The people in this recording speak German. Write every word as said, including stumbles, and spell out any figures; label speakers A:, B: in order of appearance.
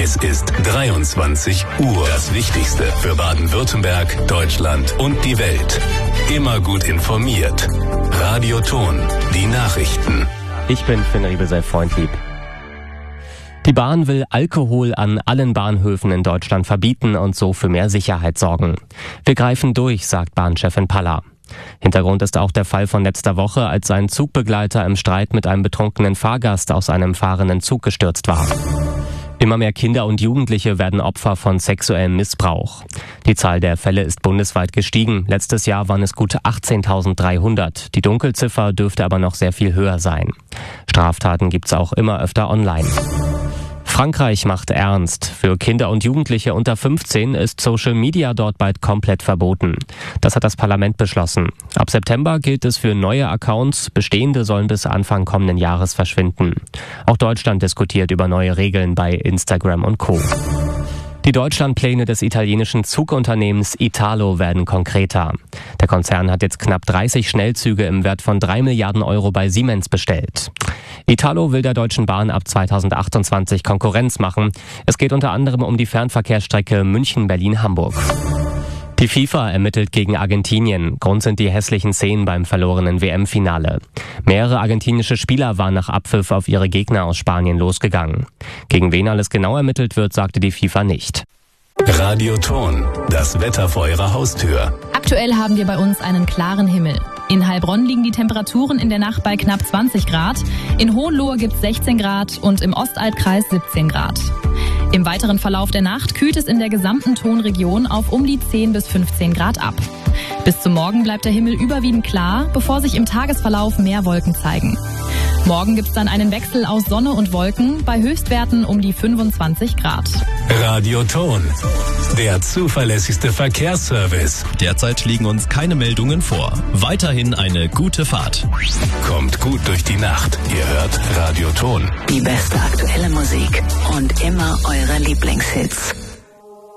A: Es ist dreiundzwanzig Uhr. Das Wichtigste für Baden-Württemberg, Deutschland und die Welt. Immer gut informiert. Radio Ton, die Nachrichten.
B: Ich bin Finn Riebesel, Freundlieb. Die Bahn will Alkohol an allen Bahnhöfen in Deutschland verbieten und so für mehr Sicherheit sorgen. Wir greifen durch, sagt Bahnchefin Paller. Hintergrund ist auch der Fall von letzter Woche, als ein Zugbegleiter im Streit mit einem betrunkenen Fahrgast aus einem fahrenden Zug gestürzt war. Immer mehr Kinder und Jugendliche werden Opfer von sexuellem Missbrauch. Die Zahl der Fälle ist bundesweit gestiegen. Letztes Jahr waren es gut achtzehntausenddreihundert. Die Dunkelziffer dürfte aber noch sehr viel höher sein. Straftaten gibt's auch immer öfter online. Frankreich macht ernst. Für Kinder und Jugendliche unter fünfzehn ist Social Media dort bald komplett verboten. Das hat das Parlament beschlossen. Ab September gilt es für neue Accounts. Bestehende sollen bis Anfang kommenden Jahres verschwinden. Auch Deutschland diskutiert über neue Regeln bei Instagram und Co. Die Deutschlandpläne des italienischen Zugunternehmens Italo werden konkreter. Der Konzern hat jetzt knapp dreißig Schnellzüge im Wert von drei Milliarden Euro bei Siemens bestellt. Italo will der Deutschen Bahn ab zweitausendachtundzwanzig Konkurrenz machen. Es geht unter anderem um die Fernverkehrsstrecke München-Berlin-Hamburg. Die FIFA ermittelt gegen Argentinien. Grund sind die hässlichen Szenen beim verlorenen W M-Finale. Mehrere argentinische Spieler waren nach Abpfiff auf ihre Gegner aus Spanien losgegangen. Gegen wen alles genau ermittelt wird, sagte die FIFA nicht.
A: Radio Ton, das Wetter vor Ihrer Haustür.
C: Aktuell haben wir bei uns einen klaren Himmel. In Heilbronn liegen die Temperaturen in der Nacht bei knapp zwanzig Grad. In Hohenlohe gibt es sechzehn Grad und im Ostalbkreis siebzehn Grad. Im weiteren Verlauf der Nacht kühlt es in der gesamten Tonregion auf um die zehn bis fünfzehn Grad ab. Bis zum Morgen bleibt der Himmel überwiegend klar, bevor sich im Tagesverlauf mehr Wolken zeigen. Morgen gibt es dann einen Wechsel aus Sonne und Wolken bei Höchstwerten um die fünfundzwanzig Grad.
A: Radio Ton, der zuverlässigste Verkehrsservice.
D: Derzeit liegen uns keine Meldungen vor. Weiterhin eine gute Fahrt.
A: Kommt gut durch die Nacht. Ihr hört Radio Ton.
E: Die beste aktuelle Musik und immer eure Lieblingshits.